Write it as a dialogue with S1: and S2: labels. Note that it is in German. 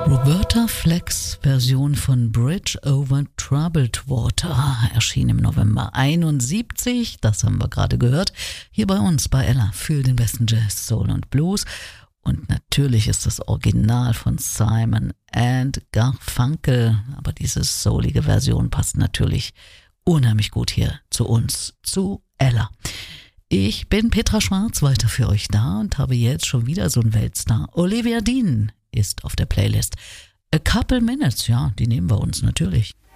S1: Roberta Flecks Version von Bridge over Troubled Water erschien im November 71, das haben wir gerade gehört, hier bei uns bei Ella für den besten Jazz, Soul und Blues. Und natürlich ist das Original von Simon and Garfunkel, aber diese soulige Version passt natürlich unheimlich gut hier zu uns, zu Ella. Ich bin Petra Schwarz, weiter für euch da und habe jetzt schon wieder so einen Weltstar. Olivia Dean ist auf der Playlist. A Couple Minutes, ja, die nehmen wir uns natürlich.